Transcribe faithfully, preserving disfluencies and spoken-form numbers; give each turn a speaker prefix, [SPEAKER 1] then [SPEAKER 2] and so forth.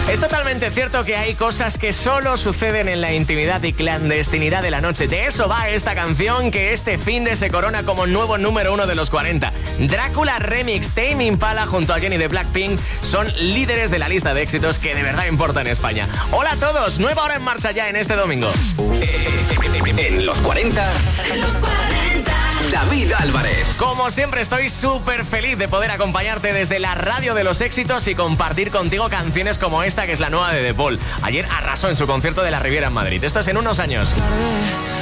[SPEAKER 1] Es totalmente cierto que hay cosas que solo suceden en la intimidad y clandestinidad de la noche. De eso va esta canción que este finde se corona como nuevo número uno de los cuarenta. Drácula Remix, Tame Impala junto a Jenny de Blackpink son líderes de la lista de éxitos que de verdad importa en España. Hola a todos, nueva hora en marcha ya en este domingo.
[SPEAKER 2] En los cuarenta, en los cuarenta, David Álvarez.
[SPEAKER 1] Como siempre estoy súper feliz de poder acompañarte desde la radio de los éxitos y compartir contigo canciones como esta que es la nueva de De Paul. Ayer arrasó en su concierto de la Riviera en Madrid. Esto es En unos años.